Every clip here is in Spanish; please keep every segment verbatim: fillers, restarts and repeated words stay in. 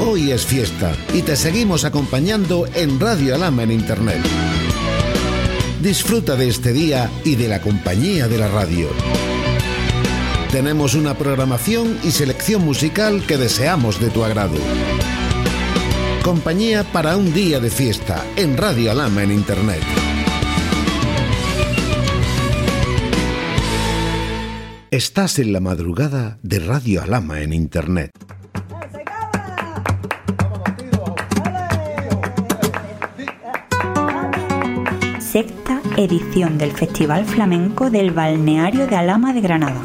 Hoy es fiesta y te seguimos acompañando en Radio Alhama en Internet. Disfruta de este día y de la compañía de la radio. Tenemos una programación y selección musical que deseamos de tu agrado. Compañía para un día de fiesta en Radio Alhama en Internet. Estás en la madrugada de Radio Alhama en Internet. Sexta edición del Festival Flamenco del Balneario de Alhama de Granada.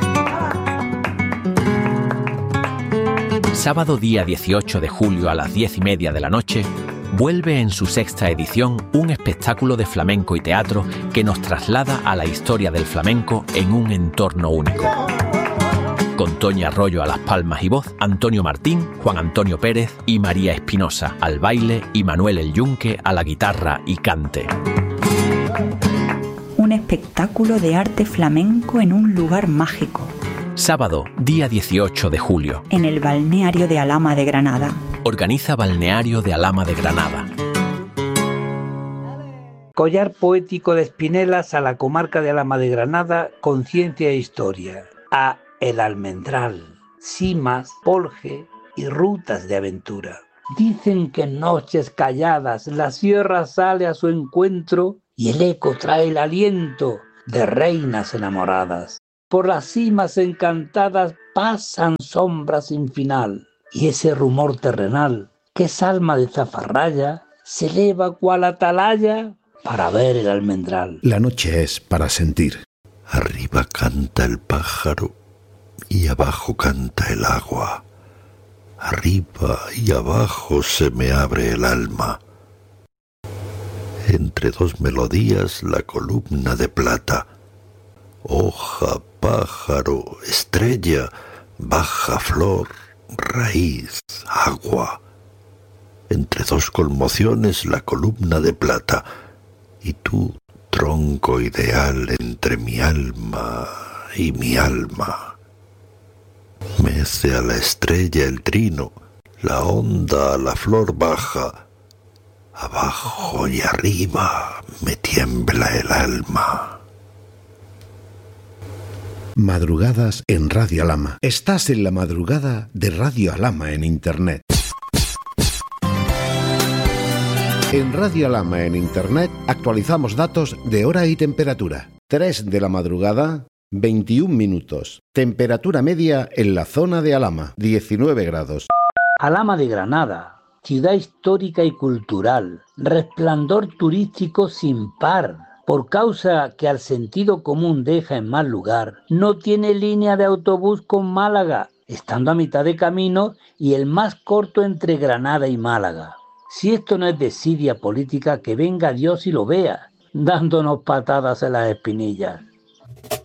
Sábado día dieciocho de julio a las diez y media de la noche, vuelve en su sexta edición un espectáculo de flamenco y teatro que nos traslada a la historia del flamenco en un entorno único. Con Toñi Arroyo a las palmas y voz, Antonio Martín, Juan Antonio Pérez y María Espinosa al baile y Manuel El Yunque a la guitarra y cante. Un espectáculo de arte flamenco en un lugar mágico. Sábado, día dieciocho de julio. En el Balneario de Alhama de Granada. Organiza Balneario de Alhama de Granada. Collar poético de Espinelas a la comarca de Alhama de Granada, conciencia e historia. A El Almendral, cimas, polje y rutas de aventura. Dicen que en noches calladas la sierra sale a su encuentro y el eco trae el aliento de reinas enamoradas. Por las cimas encantadas pasan sombras sin final, y ese rumor terrenal, que es alma de zafarraya, se eleva cual atalaya para ver el almendral. La noche es para sentir. Arriba canta el pájaro y abajo canta el agua. Arriba y abajo se me abre el alma. Entre dos melodías la columna de plata. Hoja, pájaro, estrella, baja flor, raíz, agua. Entre dos conmociones la columna de plata. Y tú, tronco ideal entre mi alma y mi alma. Mece a la estrella el trino, la onda a la flor baja. Abajo y arriba me tiembla el alma. Madrugadas en Radio Alhama. Estás en la madrugada de Radio Alhama en Internet. En Radio Alhama en Internet actualizamos datos de hora y temperatura. tres de la madrugada, veintiún minutos. Temperatura media en la zona de Alhama, diecinueve grados. Alhama de Granada, ciudad histórica y cultural, resplandor turístico sin par. Por causa que al sentido común deja en mal lugar, no tiene línea de autobús con Málaga, estando a mitad de camino y el más corto entre Granada y Málaga. Si esto no es desidia política, que venga Dios y lo vea, dándonos patadas en las espinillas.